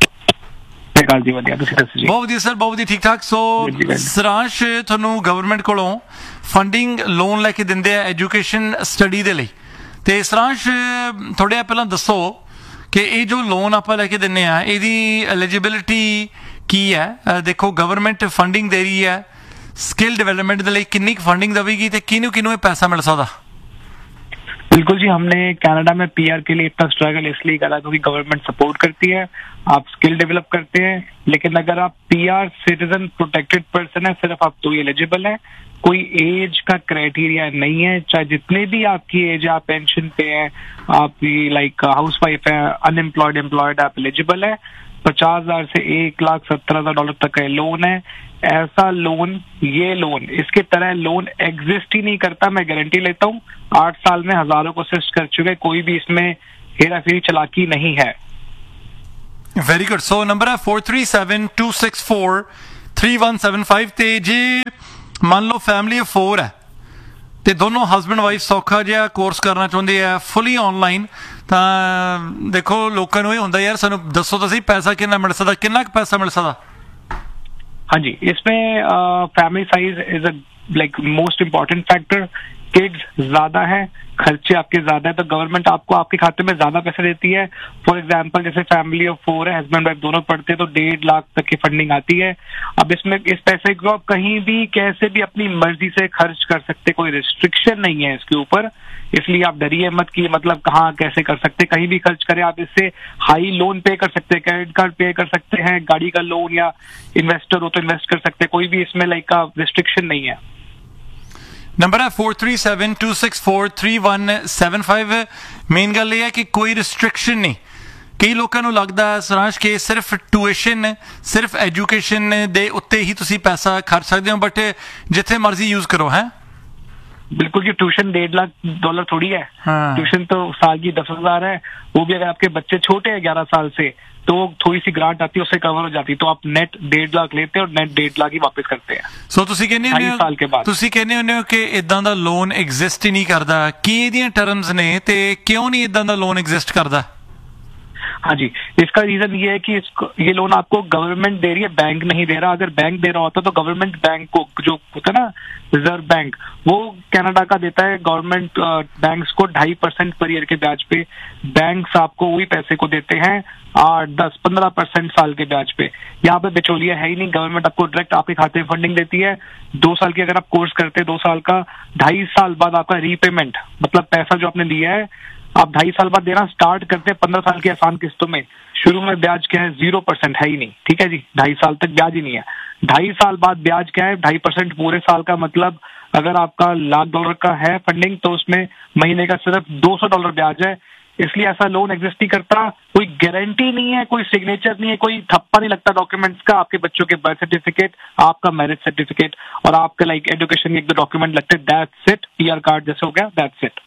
ਬਹੁਤ ਵਧੀਆ ਸਰ, ਬਹੁਤ ਵਧੀਆ, ਠੀਕ ਠਾਕ। ਸੋ ਸਰਾਂਸ਼, ਤੁਹਾਨੂੰ ਗਵਰਨਮੈਂਟ ਕੋਲੋਂ ਫੰਡਿੰਗ ਲੋਨ ਲੈ ਕੇ ਦਿੰਦੇ ਆ ਐਜੂਕੇਸ਼ਨ ਸਟੱਡੀ ਦੇ ਲਈ, ਤੇ ਸਰਾਂਸ਼ ਥੋੜ੍ਹਾ ਪਹਿਲਾਂ ਦੱਸੋ ਕਿ ਇਹ ਜੋ ਲੋਨ ਆਪਾਂ ਲੈ ਕੇ ਦਿੰਦੇ ਆ ਇਹਦੀ ਐਲੀਜੀਬਿਲਿਟੀ ਕੀ ਹੈ? ਦੇਖੋ ਗਵਰਨਮੈਂਟ ਫੰਡਿੰਗ ਦੇ ਰਹੀ ਹੈ ਸਕਿੱਲ ਡਿਵੈਲਪਮੈਂਟ ਦੇ ਲਈ, ਕਿੰਨੀ ਕੁ ਫੰਡਿੰਗ ਦੇਵੇਗੀ ਤੇ ਕਿਹਨੂੰ ਕਿਹਨੂੰ ਇਹ ਪੈਸਾ ਮਿਲ ਸਕਦਾ? बिल्कुल जी, हमने कनाडा में पीआर के लिए इतना स्ट्रगल इसलिए करा क्योंकि गवर्नमेंट सपोर्ट करती है, आप स्किल डेवलप करते हैं, लेकिन अगर आप पीआर सिटीजन प्रोटेक्टेड पर्सन है सिर्फ आप तो एलिजिबल है, कोई एज का क्राइटेरिया नहीं है, चाहे जितने भी आपकी एज है, आप पेंशन पे हैं, आप लाइक हाउस वाइफ है, अनएम्प्लॉयड एम्प्लॉयड, आप एलिजिबल है। पचास हजार से एक लाख सत्तर हजार डॉलर तक का लोन है। ऐसा लोन, ये लोन इसके तरह लोन एग्जिस्ट ही नहीं करता, मैं गारंटी लेता हूँ। आठ साल में हजारों को असिस्ट कर चुके, कोई भी इसमें हेरा फेरी चलाकी नहीं है। Very good. सो नंबर है four three seven to six four three one seven five ਤੇ ਜੇ ਮੰਨ ਲਓ ਫੈਮਿਲੀ ਆਫ फोर ਹੈ ਤੇ ਦੋਨੋਂ ਹਸਬੈਂਡ ਵਾਈਫ ਸੌਖਾ ਜਿਹਾ ਕੋਰਸ ਕਰਨਾ ਚਾਹੁੰਦੇ ਆ ਫੁੱਲੀ ਆਨਲਾਈਨ, ਤਾਂ ਦੇਖੋ ਲੋਕਾਂ ਨੂੰ ਇਹ ਹੁੰਦਾ ਯਾਰ ਸਾਨੂੰ ਦੱਸੋ ਤਾਂ ਸਹੀ ਪੈਸਾ ਕਿੰਨਾ ਮਿਲ ਸਕਦਾ, ਕਿੰਨਾ ਕੁ ਪੈਸਾ ਮਿਲ ਸਕਦਾ? हाँ जी, इसमें family size is a like most important factor. Kids ज्यादा है, खर्चे आपके ज्यादा है, तो गवर्नमेंट आपको आपके खाते में ज्यादा पैसे देती है। फॉर एग्जांपल जैसे फैमिली ऑफ फोर है, हस्बैंड वाइफ दोनों पढ़ते हैं, तो डेढ़ लाख तक की फंडिंग आती है। अब इसमें इस पैसे को आप कहीं भी कैसे भी अपनी मर्जी से खर्च कर सकते, कोई रिस्ट्रिक्शन नहीं है इसके ऊपर, इसलिए आप डरिए मत कि मतलब कहाँ कैसे कर सकते, कहीं भी खर्च करें। आप इससे हाई लोन पे कर सकते हैं, क्रेडिट कार्ड पे कर सकते हैं, गाड़ी का लोन, या इन्वेस्टर हो तो इन्वेस्ट कर सकते हैं, कोई भी इसमें लाइक का रिस्ट्रिक्शन नहीं है। नंबर है four three seven to six four three one seven five. Main गल ये है कि कोई रिस्ट्रिक्शन नहीं। कई लोगों को लगता है सरांश कि सिर्फ ट्यूशन, सिर्फ एजुकेशन दे उत्ते ही तुसी पैसा खर्च सकते हो, बट जिथे मर्जी यूज करो है। बिल्कुल जी, ट्यूशन डेढ़ लाख डॉलर थोड़ी है। हाँ। ट्यूशन तो साल की दस हजार है, वो भी अगर आपके बच्चे छोटे हैं ग्यारह साल से तो थोड़ी सी ग्रांट आती है, उससे कवर हो जाती है, तो आप नेट डेढ़ लाख लेते हैं और नेट डेढ़ लाख ही वापस करते हैं। सो ਤੁਸੀਂ ਕਹਿੰਦੇ ढाई साल के बाद। ਤੁਸੀਂ ਕਹਿੰਦੇ ਹੁੰਦੇ ਹੋ ਕਿ ਇਦਾਂ ਦਾ ਲੋਨ ਐਗਜ਼ਿਸਟ ਹੀ ਨਹੀਂ ਕਰਦਾ, ਕੀ ਇਹਦੀਆਂ ਟਰਮਸ ਨੇ ਤੇ ਕਿਉਂ ਨਹੀਂ ਇਦਾਂ ਦਾ ਲੋਨ ਐਗਜ਼ਿਸਟ करदा? हाँ जी, इसका रीजन ये है कि इसको ये लोन आपको गवर्नमेंट दे रही है, बैंक नहीं दे रहा। अगर बैंक दे रहा होता तो गवर्नमेंट बैंक को, जो होता है ना रिजर्व बैंक, वो कनाडा का देता है गवर्नमेंट बैंक्स को ढाई परसेंट पर ईयर के ब्याज पे। बैंक्स आपको वही पैसे को देते हैं आठ दस पंद्रह परसेंट साल के ब्याज पे। यहाँ पे बिचौलिया है ही नहीं, गवर्नमेंट आपको डायरेक्ट आपके खाते में फंडिंग देती है। दो साल की अगर आप कोर्स करते हैं, दो साल का, ढाई साल बाद आपका रीपेमेंट, मतलब पैसा जो आपने लिया है आप ढाई साल बाद देना स्टार्ट करते हैं पंद्रह साल की आसान किस्तों में। शुरू में ब्याज क्या है? जीरो परसेंट है ही नहीं, ठीक है जी, ढाई साल तक ब्याज ही नहीं है। ढाई साल बाद ब्याज क्या है? ढाई परसेंट पूरे साल का, मतलब अगर आपका लाख डॉलर का है फंडिंग तो उसमें महीने का सिर्फ दो सौ डॉलर ब्याज है। इसलिए ऐसा लोन एग्जिस्ट नहीं करता, कोई गारंटी नहीं है, कोई सिग्नेचर नहीं है, कोई थप्पा नहीं लगता डॉक्यूमेंट्स का। आपके बच्चों के बर्थ सर्टिफिकेट, आपका मैरिज सर्टिफिकेट और आपका लाइक एजुकेशन के एक दो डॉक्यूमेंट लगते हैं, दैट्स इट। पीआर कार्ड जैसे हो गया, दैट्स इट।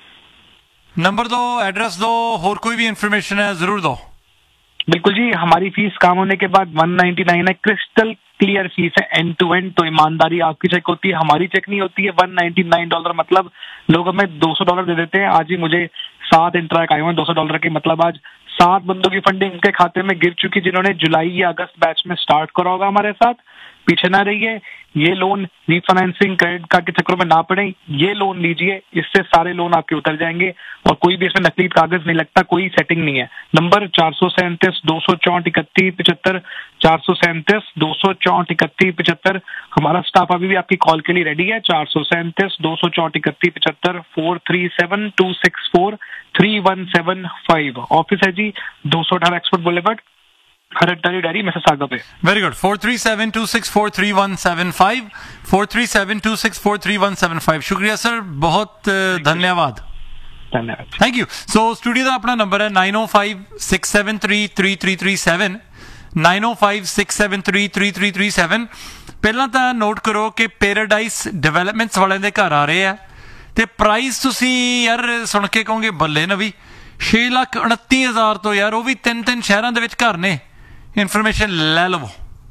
नंबर दो, एड्रेस दो, और कोई भी इंफॉर्मेशन है जरूर दो। बिल्कुल जी, हमारी फीस काम होने के बाद वन नाइन्टी नाइन है, क्रिस्टल क्लियर फीस है, एंड टू एंड। तो ईमानदारी आपकी चेक होती है, हमारी चेक नहीं होती है। वन नाइन्टी नाइन डॉलर, मतलब लोग हमें दो सौ डॉलर दे देते हैं। आज ही मुझे सात इंटरैक्ट आए हुए दो सौ डॉलर के, मतलब आज सात बंदों की फंडिंग उनके खाते में गिर चुकी, जिन्होंने जुलाई या अगस्त बैच में स्टार्ट करा होगा हमारे साथ। पीछे ना रहिए, ये लोन रीफाइनेंसिंग क्रेडिट कार्ड के चक्करों में ना पड़े, ये लोन लीजिए, इससे सारे लोन आपके उतर जाएंगे और कोई भी इसमें नकली कागज नहीं लगता, कोई सेटिंग नहीं है। नंबर चार सौ सैंतीस दो सौ चौंठ इकतीस पिछहत्तर, चार सौ सैंतीस दो सौ चौंठ इकतीस पिछहत्तर। हमारा स्टाफ अभी भी आपकी कॉल के लिए रेडी है। चार सौ सैंतीस दो सौ चौंठ इकतीस पिछहत्तर, four three seven to six four three one seven five. Office है जी दो सौ अठारह एक्सपोर्ट बुलेवर्ड, हरटरी डेयरी, मिसिसागा पे। Very good. Four three seven to six four three one seven five, four three seven to six four three one seven five. शुक्रिया sir, बहुत धन्यवाद। धन्यवाद, thank you. So studio का अपना number है nine ओ five six seven three three three three seven, nine ओ five six seven three three three three seven. पहला तो note करो कि पैराडाइज डेवलपमेंट्स वाले दे घर आ रहे हैं ते प्राइस तुसी यार सुन के कहोगे बल्ले नवी, छे लाख उनती हज़ार तो यार वो भी तीन तीन शहरों दे विच घर ने। इन्फॉर्मेशन ले लवो।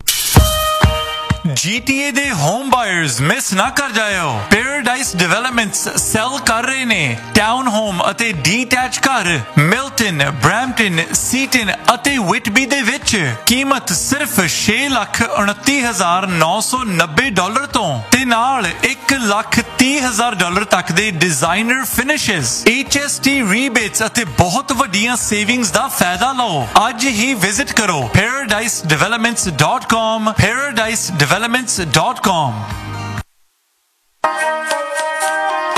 जीटीए दे होम बायर्स मिस ना कर जाओ, पैराडाइज डेवलपमेंट्स सेल कर रहे ने टाउन होम अते डीटैच घर मिल्टन, ब्रैम्पटन, सीटन अते विटबी दे विच। कीमत सिर्फ छे लाख उनती हजार नौ सौ नब्बे डॉलर तो ते नाल एक लाख तीह हजार डॉलर तक दे डिजाइनर फिनिशेस, एचएसटी रीबेट्स अते बहुत वड्डियां सेविंग्स दा फायदा लो। आज ही विजिट करो paradise developments dot com, paradise developments dot com. ते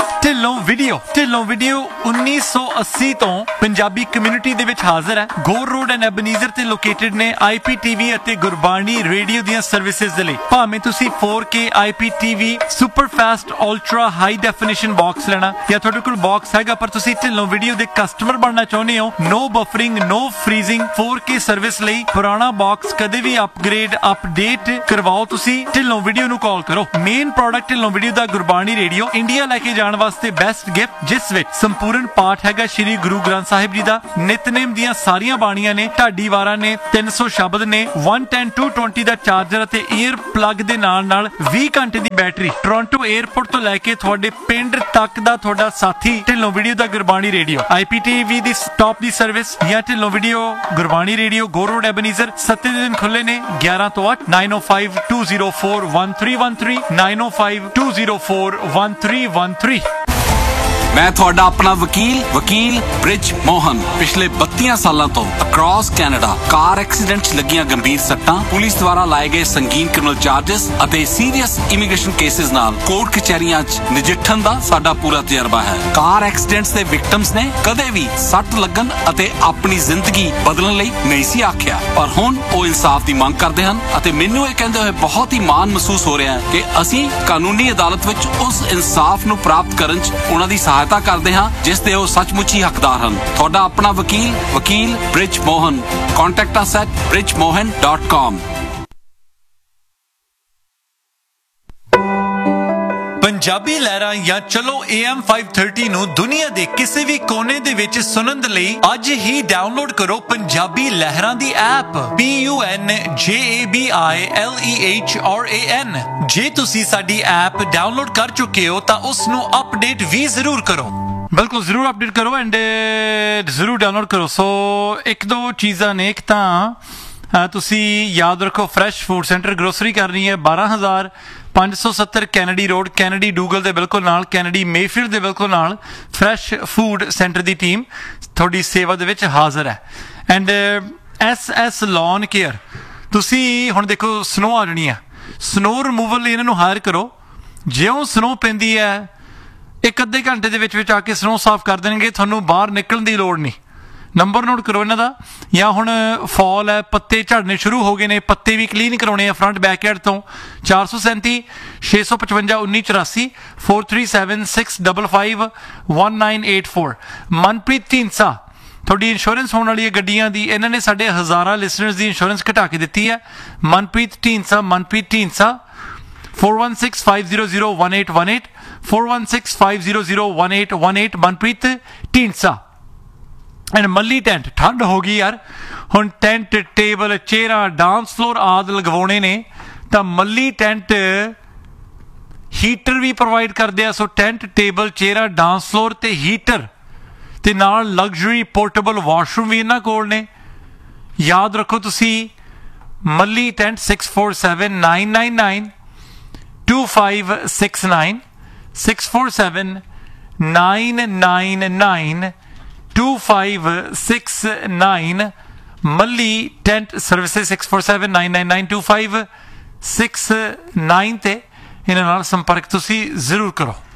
ਢਿੱਲੋਂ ਵੀਡੀਓ ਢਿੱਲੋਂ ਵੀਡੀਓ ਉੱਨੀ ਸੌ ਅੱਸੀ ਤੋਂ ਪੰਜਾਬੀ ਕਮਿਊਨਿਟੀ ਦੇ ਵਿੱਚ ਹਾਜ਼ਰ ਹੈ। ਗੋਰ ਰੋਡ ਐਂਡ ਐਬਨੀਜ਼ਰ ਤੇ ਲੋਕੇਟਡ ਨੇ ਆਈ ਪੀ ਟੀ ਵੀ ਅਤੇ ਗੁਰਬਾਣੀ ਰੇਡੀਓ ਦੀਆਂ ਸਰਵਿਸਿਜ਼ ਦੇ ਲਈ। ਭਾਵੇਂ ਤੁਸੀਂ ਫੋਰ ਕੇ ਆਈ P T V super fast ultra high definition box ਲੈਣਾ ਜਾਂ ਤੁਹਾਡੇ ਕੋਲ ਬਾਕਸ ਹੈਗਾ ਪਰ ਤੁਸੀਂ ਢਿੱਲੋਂ ਵੀਡੀਓ ਦੇ ਕਸਟਮਰ ਬਣਨਾ ਚਾਹੁੰਦੇ ਹੋ, ਨੋ ਬਫਰਿੰਗ ਨੋ ਫਰੀਜ਼ਿੰਗ ਫੋਰ ਕੇ ਸਰਵਿਸ ਲਈ ਪੁਰਾਣਾ ਬਾਕਸ ਕਦੇ ਵੀ ਅਪਗ੍ਰੇਡ ਅਪਡੇਟ ਕਰਵਾਓ ਤੁਸੀਂ ਢਿੱਲੋਂ ਵੀਡੀਓ ਨੂੰ ਕਾਲ ਕਰੋ। ਮੇਨ ਪ੍ਰੋਡਕਟ ਢਿੱਲੋਂ ਵੀਡੀਓ ਦਾ ਗੁਰਬਾਣੀ ਰੇਡੀਓ, ਇੰਡੀਆ ਲੈ ਕੇ ਜਾਣ ਵਾਸਤੇ ਬੈਸਟ ਗਿਫਟ ਜਿਸ ਵਿੱਚ ਸੰਪੂਰਨ ਪਾਠ ਹੈਗਾ ਸ਼੍ਰੀ ਗੁਰੂ ਗ੍ਰੰਥ ਸਾਹਿਬ ਜੀ ਦਾ, ਨਿਤਨੇਮ ਦੀਆਂ ਸਾਰੀਆਂ ਬਾਣੀਆਂ ਨੇ, ਢਾਡੀ ਵਾਰਾਂ ਨੇ, ਤਿੰਨ ਸੌ ਸ਼ਬਦ ਨੇ, ਇੱਕ ਸੌ ਦਸ ਟੂ ਵੀਹ ਦਾ ਚਾਰਜਰ ਅਤੇ ਈਅਰ ਪਲੱਗ ਦੇ ਨਾਲ ਨਾਲ ਵੀਹ ਘੰਟੇ ਦੀ ਬੈਟਰੀ। ਟੋਰਾਂਟੋ 에ਅਰਪੋਰਟ ਤੋਂ ਲੈ ਕੇ ਤੁਹਾਡੇ ਪਿੰਡ ਤੱਕ ਦਾ ਤੁਹਾਡਾ ਸਾਥੀ ਢਿੱਲੋਂ ਵੀਡੀਓ ਦਾ ਗੁਰਬਾਣੀ ਰੇਡੀਓ। ਆਈ ਪੀ ਟੀ ਵੀ ਦੀ ਸਟਾਪ ਦੀ ਸਰਵਿਸ ਜਾਂ ਢਿੱਲੋਂ ਵੀਡੀਓ ਗੁਰਬਾਣੀ ਰੇਡੀਓ ਗੋ ਰੋਡ ਐਬਨੀਜ਼ਰ ਸੱਤੇ ਦੇ ਦਿਨ ਖੁੱਲੇ ਨੇ ਗਿਆਰਾਂ ਤੋਂ ਅੱਠ ਨਾਈਨ ਓ five two zero four one three one three nine ਓ five two zero four one three one three. ਮੈਂ ਤੁਹਾਡਾ ਆਪਣਾ ਵਕੀਲ ਵਕੀਲ ਬ੍ਰਿਜ ਮੋਹਨ ਪਿਛਲੇ ਬੱਤੀਆਂ ਸਾਲਾਂ ਤੋਂ ਅਕ੍ਰੋਸ ਕੈਨੇਡਾ ਕਾਰ ਐਕਸੀਡੈਂਟ 'ਚ ਲੱਗੀਆਂ ਗੰਭੀਰ ਸੱਟਾਂ, ਪੁਲਿਸ ਦੁਆਰਾ ਲਾਏ ਗਏ ਸੰਗੀਨ ਕ੍ਰਿਮੀਨਲ ਚਾਰजेस ਅਤੇ ਸੀਰੀਅਸ ਇਮੀਗ੍ਰੇਸ਼ਨ ਕੇਸਿਸ ਨਾਲ ਕੋਰਟ ਕਚਹਿਰੀਆਂ 'ਚ ਨਜਿੱਠਣ ਦਾ ਸਾਡਾ ਪੂਰਾ ਤਜਰਬਾ ਹੈ। ਕਾਰ ਐਕਸੀਡੈਂਟਸ ਦੇ ਵਿਕਟਮਸ ਨੇ ਕਦੇ ਵੀ ਸੱਟ ਲੱਗਣ ਅਤੇ ਆਪਣੀ ਜ਼ਿੰਦਗੀ ਬਦਲਣ ਲਈ ਨਹੀਂ ਸੀ ਆਖਿਆ, ਪਰ ਹੁਣ ਉਹ ਇਨਸਾਫ ਦੀ ਮੰਗ ਕਰਦੇ ਹਨ ਅਤੇ ਮੈਨੂੰ ਇਹ ਕਹਿੰਦੇ ਹੋਏ ਬਹੁਤ ਹੀ ਮਾਣ ਮਹਿਸੂਸ ਹੋ ਰਿਹਾ ਹੈ ਕਿ ਅਸੀਂ ਕਾਨੂੰਨੀ ਅਦਾਲਤ ਵਿੱਚ ਉਸ ਇਨਸਾਫ ਨੂੰ ਪ੍ਰਾਪਤ ਕਰਨ 'ਚ ਉਹਨਾਂ ਦੀ ਸਹਾਇਤਾ ਕਰਦੇ ਹਾਂ ਜਿਸ ਦੇ ਉਹ ਸੱਚਮੁੱਚ ਹੀ ਹੱਕਦਾਰ ਹਨ। ਤੁਹਾਡਾ ਆਪਣਾ ਵਕੀਲ ਵਕੀਲ bridge Mohan. Contact us at bridge mohan dot com। Punjabi ਲਹਿਰਾਂ ਜਾਂ ਚਲੋ ਏ ਐਮ ਫਾਈਵ ਥਰਟੀ ਨੂੰ ਦੁਨੀਆ ਦੇ ਕਿਸੇ ਵੀ ਕੋਨੇ ਦੇ ਵਿੱਚ ਸੁਣਨ ਦੇ ਲਈ ਅੱਜ ਹੀ ਡਾਊਨਲੋਡ ਕਰੋ ਪੰਜਾਬੀ ਲਹਿਰਾਂ ਦੀ ਐਪ ਪੀ ਯੂ ਐਨ ਜੇ A B I L E H R A ਐਨ। ਜੇ ਤੁਸੀਂ ਸਾਡੀ ਐਪ ਡਾਊਨਲੋਡ ਕਰ ਚੁੱਕੇ ਹੋ ਤਾਂ ਉਸ ਨੂੰ ਅਪਡੇਟ ਵੀ ਜ਼ਰੂਰ ਕਰੋ। ਬਿਲਕੁਲ ਜ਼ਰੂਰ ਅਪਡੇਟ ਕਰੋ ਐਂਡ ਜ਼ਰੂਰ ਡਾਊਨਲੋਡ ਕਰੋ। ਸੋ ਇੱਕ ਦੋ ਚੀਜ਼ਾਂ ਨੇ, ਇੱਕ ਤਾਂ ਤੁਸੀਂ ਯਾਦ ਰੱਖੋ ਫਰੈਸ਼ ਫੂਡ ਸੈਂਟਰ ਗਰੋਸਰੀ ਕਰਨੀ ਹੈ ਬਾਰਾਂ ਹਜ਼ਾਰ ਪੰਜ ਸੌ ਸੱਤਰ ਕੈਨੇਡੀ ਰੋਡ, ਕੈਨੇਡੀ ਡੂਗਲ ਦੇ ਬਿਲਕੁਲ ਨਾਲ, ਕੈਨੇਡੀ ਮੇਫੀਲਡ ਦੇ ਬਿਲਕੁਲ ਨਾਲ ਫਰੈਸ਼ ਫੂਡ ਸੈਂਟਰ ਦੀ ਟੀਮ ਤੁਹਾਡੀ ਸੇਵਾ ਦੇ ਵਿੱਚ ਹਾਜ਼ਰ ਹੈ। And S S lawn care, ਤੁਸੀਂ ਹੁਣ ਦੇਖੋ ਸਨੋ ਆ ਜਾਣੀ ਹੈ, ਸਨੋ ਰਿਮੂਵਲ ਲਈ ਇਹਨਾਂ ਨੂੰ ਹਾਇਰ ਕਰੋ। ਜਿਉਂ ਸਨੋ ਪੈਂਦੀ ਹੈ ਇੱਕ ਅੱਧੇ ਘੰਟੇ ਦੇ ਵਿੱਚ ਵਿੱਚ ਆ ਕੇ ਸਨੋ ਸਾਫ਼ ਕਰ ਦੇਣਗੇ, ਤੁਹਾਨੂੰ ਬਾਹਰ ਨਿਕਲਣ ਦੀ ਲੋੜ ਨਹੀਂ। ਨੰਬਰ ਨੋਟ ਕਰੋ ਇਹਨਾਂ ਦਾ। ਜਾਂ ਹੁਣ ਫਾਲ ਹੈ, ਪੱਤੇ ਝੜਨੇ ਸ਼ੁਰੂ ਹੋ ਗਏ ਨੇ, ਪੱਤੇ ਵੀ ਕਲੀਨ ਕਰਾਉਣੇ ਆ ਫਰੰਟ ਬੈਕਯਾਰਡ ਤੋਂ। ਚਾਰ ਸੌ ਸੈਂਤੀ ਛੇ ਸੌ ਪਚਵੰਜਾ ਉੱਨੀ ਚੁਰਾਸੀ four three seven six double five one nine eight four. Manpreet Dhindsa, ਤੁਹਾਡੀ ਇੰਸ਼ੋਰੈਂਸ ਹੋਣ ਵਾਲੀ ਹੈ ਗੱਡੀਆਂ ਦੀ, ਇਹਨਾਂ ਨੇ ਸਾਡੇ ਹਜ਼ਾਰਾਂ ਲਿਸਨਰਸ ਦੀ ਇੰਸ਼ੋਰੈਂਸ ਘਟਾ ਕੇ ਦਿੱਤੀ ਹੈ। Manpreet Dhindsa Manpreet Dhindsa four one six five zero zero one eight one eight four one six five zero zero one eight one eight Manpreet Dhindsa. And ਮੱਲੀ ਟੈਂਟ, ਠੰਡ ਹੋ ਗਈ ਯਾਰ, ਹੁਣ ਟੈਂਟ ਟੇਬਲ ਚੇਅਰਾਂ ਡਾਂਸ ਫਲੋਰ ਆਦਿ ਲਗਵਾਉਣੇ ਨੇ ਤਾਂ ਮੱਲੀ ਟੈਂਟ ਹੀਟਰ ਵੀ ਪ੍ਰੋਵਾਈਡ ਕਰਦੇ ਆ। ਸੋ ਟੈਂਟ ਟੇਬਲ ਚੇਅਰਾਂ ਡਾਂਸ ਫਲੋਰ ਤੇ ਹੀਟਰ ਤੇ ਨਾਲ ਲਗਜ਼ਰੀ ਪੋਰਟੇਬਲ ਵਾਸ਼ਰੂਮ ਵੀ ਇਹਨਾਂ ਕੋਲ ਨੇ। ਯਾਦ ਰੱਖੋ ਤੁਸੀਂ ਮੱਲੀ tent six four seven nine nine nine to five six nine six four seven nine nine nine to five six nine. ਮੱਲੀ tent services six four seven nine nine nine to five six nine ਤੇ ਇਹਨਾਂ ਨਾਲ ਸੰਪਰਕ ਤੁਸੀਂ ਜ਼ਰੂਰ ਕਰੋ।